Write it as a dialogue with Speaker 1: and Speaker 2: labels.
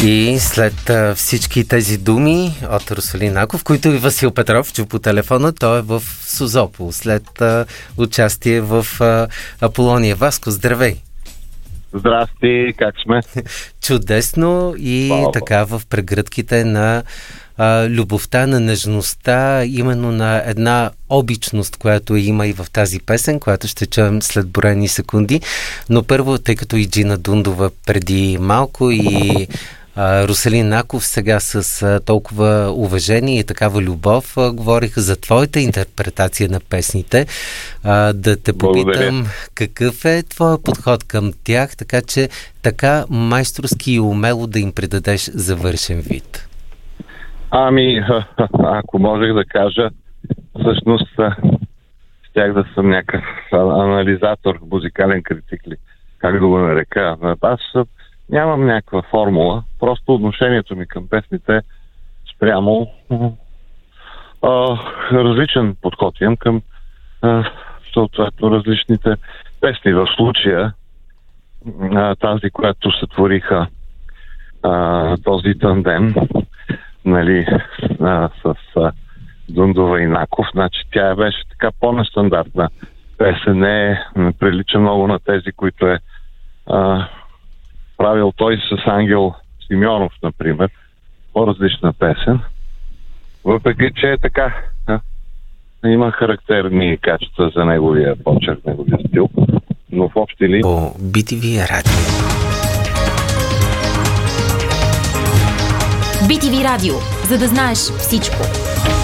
Speaker 1: И след всички тези думи от Руселин Наков, които и Васил Петров чу по телефона, той е в Созопол след участие в Аполония. Васко, здравей!
Speaker 2: Здрасти, как сме?
Speaker 1: Чудесно и така в прегръдките на любовта, на нежността, именно на една обичност, която има и в тази песен, която ще чуем след броени секунди. Но първо, тъй като и Джина Дундова преди малко и Руселин Наков сега с толкова уважение и такава любов говориха за твоята интерпретация на песните, да те попитам какъв е твоя подход към тях, така че така майсторски и умело да им придадеш завършен вид.
Speaker 2: Ако можех да кажа, всъщност щях да съм някакъв анализатор, музикален критик ли, как да го нарека. Аз нямам някаква формула, просто отношението ми към песните спрямо различен подход имам към съответно различните песни. В случая тази, която сътвориха този тандем, нали, с Дундова и Наков, значи тя беше така по-нестандартна песен, не прилича много на тези, които е правил той с Ангел Симеонов, например. По-различна песен. Въпреки, че е така, има характерни качества за неговия почерк, неговия стил, но в общи ли...
Speaker 1: По BTV Радио.
Speaker 3: BTV Радио, за да знаеш всичко.